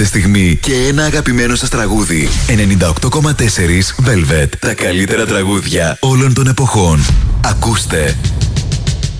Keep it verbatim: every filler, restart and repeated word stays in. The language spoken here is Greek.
κάθε στιγμή και ένα αγαπημένο σας τραγούδι. ενενήντα οκτώ κόμμα τέσσερα Velvet. Τα καλύτερα τραγούδια όλων των εποχών. Ακούστε